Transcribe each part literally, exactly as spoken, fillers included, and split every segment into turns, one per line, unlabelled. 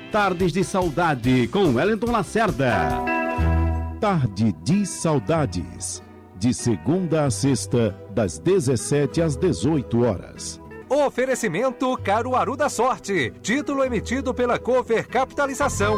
Tardes de Saudade com Wellington Lacerda.
Tarde de Saudades. De segunda a sexta, das dezessete às dezoito horas.
Oferecimento Caruaru da Sorte. Título emitido pela Cover Capitalização.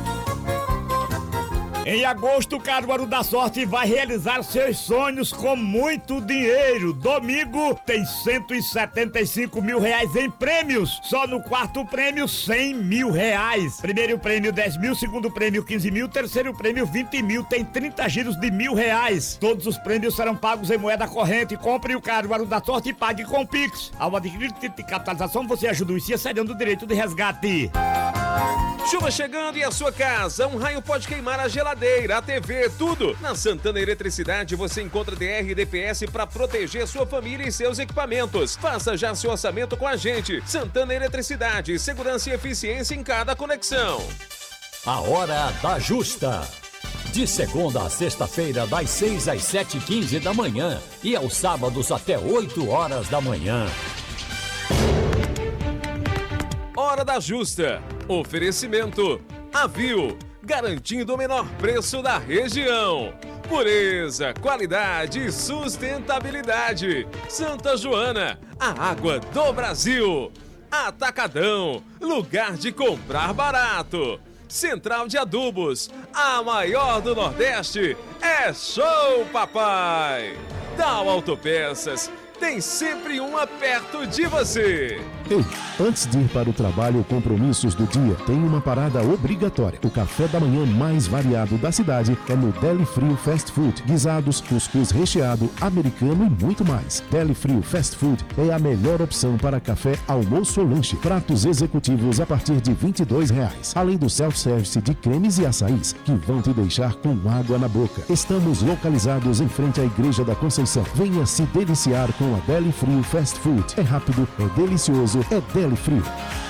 Em agosto, o Caruaru da Sorte vai realizar seus sonhos com muito dinheiro. Domingo tem cento e setenta e cinco mil reais em prêmios. Só no quarto prêmio, cem mil reais. Primeiro prêmio, dez mil. Segundo prêmio, quinze mil. Terceiro prêmio, vinte mil. Tem trinta giros de mil reais. Todos os prêmios serão pagos em moeda corrente. Compre o Caruaru da Sorte e pague com Pix. Ao adquirir título de capitalização, você ajuda o I C I cedendo o direito de resgate.
Chuva chegando e a sua casa, um raio pode queimar a geladeira, a T V, tudo. Na Santana Eletricidade você encontra D R e D P S para proteger sua família e seus equipamentos. Faça já seu orçamento com a gente. Santana Eletricidade, segurança e eficiência em cada conexão.
A Hora da Justa. De segunda a sexta-feira, das seis às sete e quinze da manhã e aos sábados até oito horas da manhã.
Hora da Justa. Oferecimento Avil, garantindo o menor preço da região. Pureza, qualidade e sustentabilidade. Santa Joana, a água do Brasil. Atacadão, lugar de comprar barato. Central de Adubos, a maior do Nordeste. É show, papai! Tal Autopeças, tem sempre uma perto de você.
Ei, antes de ir para o trabalho ou compromissos do dia, tem uma parada obrigatória. O café da manhã mais variado da cidade é no Deli Frio Fast Food. Guisados, cuscuz recheado, americano e muito mais. Deli Frio Fast Food é a melhor opção para café, almoço ou lanche. Pratos executivos a partir de vinte e dois reais. Além do self-service de cremes e açaís, que vão te deixar com água na boca. Estamos localizados em frente à Igreja da Conceição. Venha se deliciar com a Deli Frio Fast Food. É rápido, é delicioso, é Deli Frio.